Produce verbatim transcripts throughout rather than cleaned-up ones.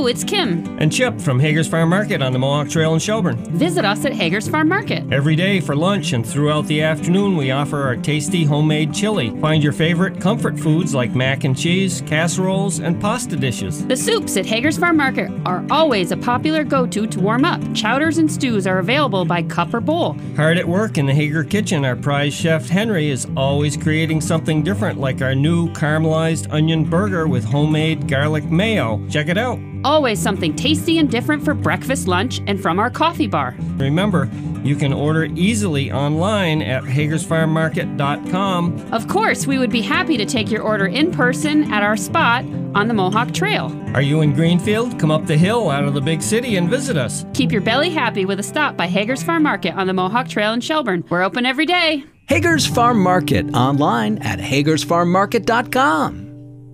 Hello, it's Kim. And Chip from Hager's Farm Market on the Mohawk Trail in Shelburne. Visit us at Hager's Farm Market. Every day for lunch and throughout the afternoon, we offer our tasty homemade chili. Find your favorite comfort foods like mac and cheese, casseroles, and pasta dishes. The soups at Hager's Farm Market are always a popular go-to to warm up. Chowders and stews are available by cup or bowl. Hard at work in the Hager kitchen, our prize chef Henry is always creating something different, like our new caramelized onion burger with homemade garlic mayo. Check it out. Always something tasty and different for breakfast, lunch, and from our coffee bar. Remember, you can order easily online at hagers farm market dot com. Of course, we would be happy to take your order in person at our spot on the Mohawk Trail. Are you in Greenfield? Come up the hill out of the big city and visit us. Keep your belly happy with a stop by Hager's Farm Market on the Mohawk Trail in Shelburne. We're open every day. Hager's Farm Market, online at hagers farm market dot com.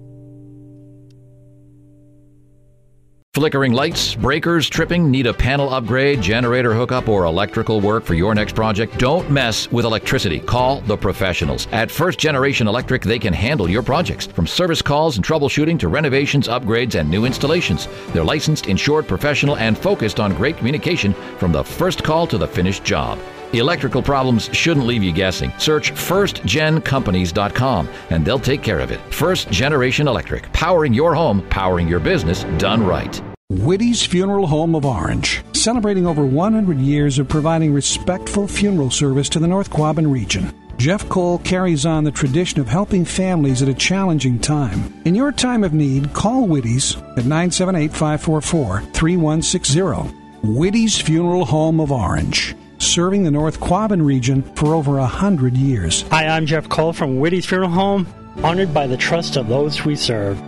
Flickering lights, breakers, tripping, need a panel upgrade, generator hookup, or electrical work for your next project? Don't mess with electricity. Call the professionals. At First Generation Electric, they can handle your projects, from service calls and troubleshooting to renovations, upgrades, and new installations. They're licensed, insured, professional, and focused on great communication from the first call to the finished job. Electrical problems shouldn't leave you guessing. Search first gen companies dot com and they'll take care of it. First Generation Electric. Powering your home, powering your business, done right. Whitty's Funeral Home of Orange, celebrating over one hundred years of providing respectful funeral service to the North Quabbin region. Jeff Cole carries on the tradition of helping families at a challenging time. In your time of need, call Whitty's at nine seven eight, five four four, three one six zero. Whitty's Funeral Home of Orange, serving the North Quabbin region for over a hundred years. Hi, I'm Jeff Cole from Whitty's Funeral Home, honored by the trust of those we serve.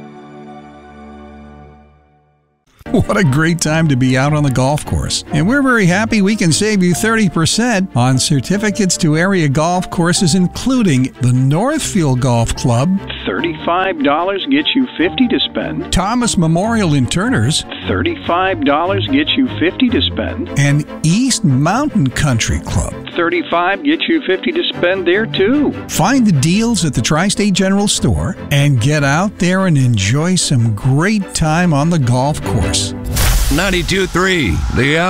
What a great time to be out on the golf course. And we're very happy we can save you thirty percent on certificates to area golf courses, including the Northfield Golf Club. thirty-five dollars gets you fifty dollars to spend. Thomas Memorial in Turners. thirty-five dollars gets you fifty dollars to spend. And East Mountain Country Club. thirty-five dollars gets you fifty dollars to spend there, too. Find the deals at the Tri-State General Store and get out there and enjoy some great time on the golf course. ninety-two point three, The